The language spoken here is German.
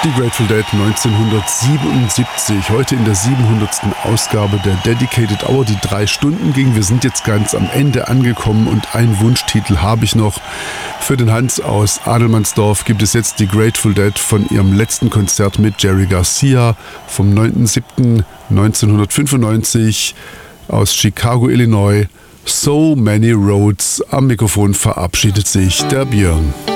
Die Grateful Dead 1977, heute in der 700. Ausgabe der Dedicated Hour, die 3 Stunden ging. Wir sind jetzt ganz am Ende angekommen und einen Wunschtitel habe ich noch. Für den Hans aus Adelmannsdorf gibt es jetzt die Grateful Dead von ihrem letzten Konzert mit Jerry Garcia vom 9.7.1995 aus Chicago, Illinois. So Many Roads. Am Mikrofon verabschiedet sich der Björn.